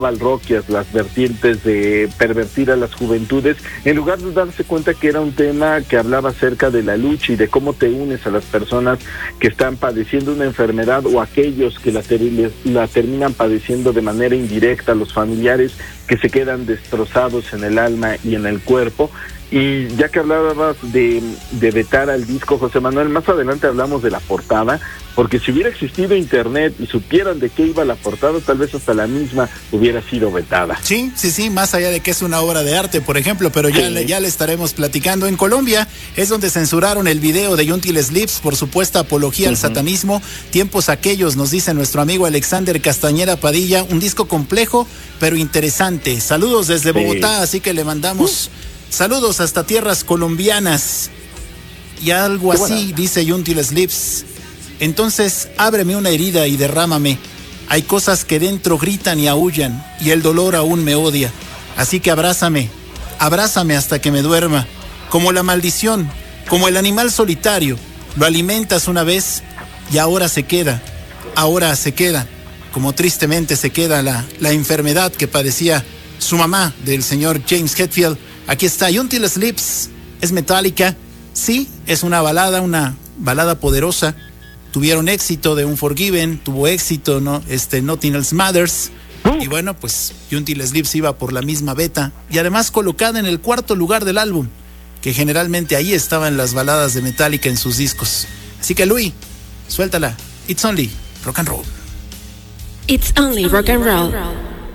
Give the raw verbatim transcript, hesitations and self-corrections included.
al rock y a las vertientes de pervertir a las juventudes, en lugar de darse cuenta que era un tema que hablaba acerca de la lucha y de cómo te unes a las personas que están padeciendo una enfermedad o aquellos que la, ter- la terminan padeciendo de manera indirecta, los familiares que se quedan destrozados en el alma y en el cuerpo. Y ya que hablabas de, de vetar al disco, José Manuel, más adelante hablamos de la portada, porque si hubiera existido internet y supieran de qué iba la portada, tal vez hasta la misma hubiera sido vetada. Sí, sí, sí, más allá de que es una obra de arte, por ejemplo, pero ya, sí. le, ya le estaremos platicando. En Colombia es donde censuraron el video de Until Sleeps por supuesta apología uh-huh. al satanismo. Tiempos aquellos, nos dice nuestro amigo Alexander Castañeda Padilla, un disco complejo, pero interesante. Saludos desde sí. Bogotá, así que le mandamos... Uh. Saludos hasta tierras colombianas. Y algo así bueno. dice Until Sleeps. Entonces, ábreme una herida y derrámame. Hay cosas que dentro gritan y aúllan, y el dolor aún me odia. Así que abrázame, abrázame hasta que me duerma. Como la maldición, como el animal solitario. Lo alimentas una vez y ahora se queda. Ahora se queda. Como tristemente se queda la, la enfermedad que padecía su mamá, del señor James Hetfield. Aquí está, Until Sleeps, es Metallica, sí, es una balada, una balada poderosa. Tuvieron éxito de Unforgiven, tuvo éxito, ¿no? Este, Nothing Else Matters. Y bueno, pues Until Sleeps iba por la misma beta. Y además colocada en el cuarto lugar del álbum, que generalmente ahí estaban las baladas de Metallica en sus discos. Así que Luis, suéltala. It's only rock and roll. It's only rock and roll.